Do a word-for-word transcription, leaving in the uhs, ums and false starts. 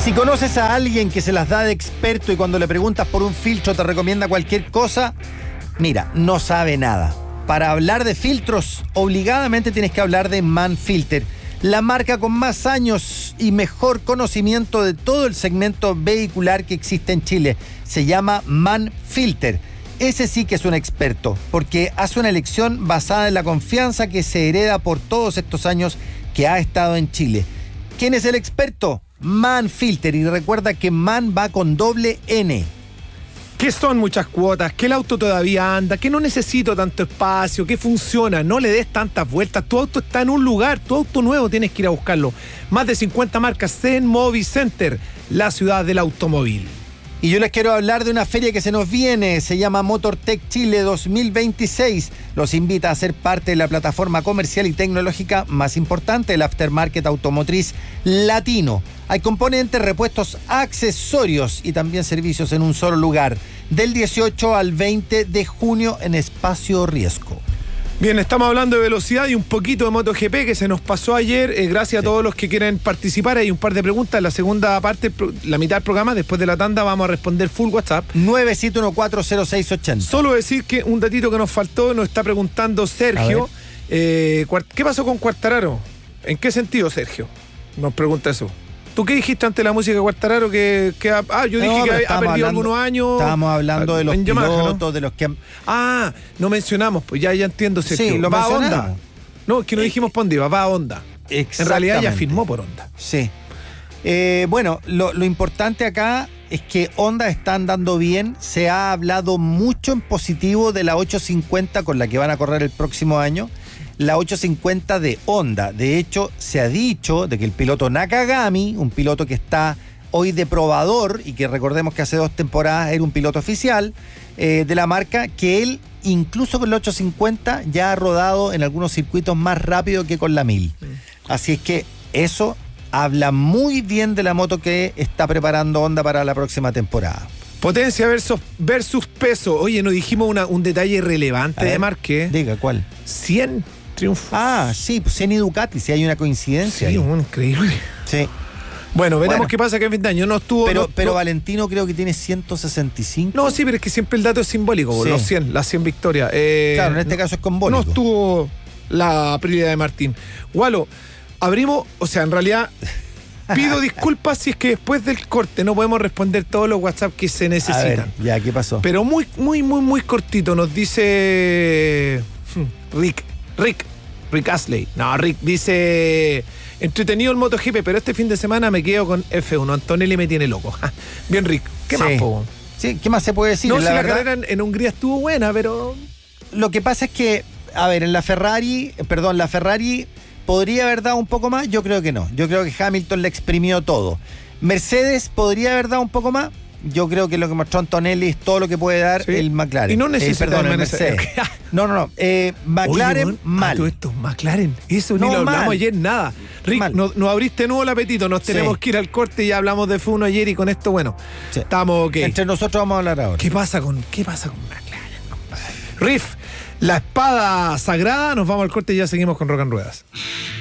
Si conoces a alguien que se las da de experto y cuando le preguntas por un filtro te recomienda cualquier cosa, mira, no sabe nada. Para hablar de filtros, obligadamente tienes que hablar de Manfilter, la marca con más años y mejor conocimiento de todo el segmento vehicular que existe en Chile. Se llama Manfilter. Ese sí que es un experto, porque hace una elección basada en la confianza que se hereda por todos estos años que ha estado en Chile. ¿Quién es el experto? Manfilter. Y recuerda que Man va con doble N. ¿Qué son muchas cuotas? ¿Que el auto todavía anda? ¿Que no necesito tanto espacio? ¿Que funciona? No le des tantas vueltas. Tu auto está en un lugar. Tu auto nuevo tienes que ir a buscarlo. Más de cincuenta marcas en Movicenter, la ciudad del automóvil. Y yo les quiero hablar de una feria que se nos viene, se llama MotorTech Chile dos mil veintiséis. Los invita a ser parte de la plataforma comercial y tecnológica más importante del aftermarket automotriz latino. Hay componentes, repuestos, accesorios y también servicios en un solo lugar. Del dieciocho al veinte de junio en Espacio Riesgo. Bien, estamos hablando de velocidad y un poquito de MotoGP que se nos pasó ayer. Eh, gracias sí. a todos los que quieren participar. Hay un par de preguntas. La segunda parte, la mitad del programa, después de la tanda, vamos a responder full WhatsApp. nueve siete uno cuatro cero seis ocho cero. Solo decir que un datito que nos faltó, nos está preguntando Sergio. Eh, ¿Qué pasó con Quartararo? ¿En qué sentido, Sergio? Nos pregunta eso. ¿Tú qué dijiste ante la música de Quartararo? Que, que ha, ah, yo dije no, que ha perdido hablando, algunos años. Estábamos hablando de los en pilotos, Yamaha, ¿no? de los que han... Ah, no mencionamos, pues ya, ya entiendo, Sergio. Sí, lo va a mencionamos. Honda. No, es que no dijimos por dónde iba, va a Honda. En realidad ya firmó por Honda. Sí. Eh, bueno, lo, lo importante acá es que Honda está andando bien. Se ha hablado mucho en positivo de la ochocientos cincuenta con la que van a correr el próximo año. La ochocientos cincuenta de Honda. De hecho, se ha dicho de que el piloto Nakagami, un piloto que está hoy de probador y que recordemos que hace dos temporadas era un piloto oficial eh, de la marca, que él incluso con la ochocientos cincuenta ya ha rodado en algunos circuitos más rápido que con la mil. Así es que eso habla muy bien de la moto que está preparando Honda para la próxima temporada. Potencia versus, versus peso. Oye, nos dijimos una, un detalle relevante ver, de Marquez. Diga, ¿cuál? cien triunfos. Ah, sí, cien y Ducati, si hay una coincidencia. Sí, ahí. Un, increíble. Sí. Bueno, veremos bueno, qué pasa que en fin de año no estuvo. Pero, no, pero no, Valentino creo que tiene ciento sesenta y cinco. No, sí, pero es que siempre el dato es simbólico, sí. los cien, las cien victorias. Eh, claro, en este no, caso es con Bónico. No estuvo la Aprilia de Martín. Gualo, abrimos, o sea, en realidad pido disculpas si es que después del corte no podemos responder todos los WhatsApp que se necesitan. A ver, ya, ¿qué pasó? Pero muy, muy, muy, muy cortito nos dice Rick, Rick, Rick Astley. No, Rick dice: entretenido el MotoGP, pero este fin de semana me quedo con F uno. Antonelli me tiene loco. Bien, Rick. ¿Qué sí. más, po? Sí, ¿qué más se puede decir? No, la si la verdad, carrera en, en Hungría estuvo buena, pero... Lo que pasa es que, a ver, en la Ferrari, perdón, la Ferrari podría haber dado un poco más, yo creo que no. Yo creo que Hamilton le exprimió todo. Mercedes podría haber dado un poco más. Yo creo que lo que mostró Antonelli es todo lo que puede dar sí. el McLaren. Y no necesita eh, perdón, el Mercedes. No, no, no. Eh, McLaren, Oye, mal. Todo esto, McLaren. Eso no, ni lo hablamos mal. ayer, nada. Rick, nos no abriste nuevo el apetito. Nos sí. tenemos que ir al corte. Ya hablamos de F uno ayer y con esto, bueno, sí. estamos ok. Entre nosotros vamos a hablar ahora. ¿Qué pasa con, qué pasa con McLaren, compadre? Riff, la espada sagrada. Nos vamos al corte y ya seguimos con Rock and Ruedas.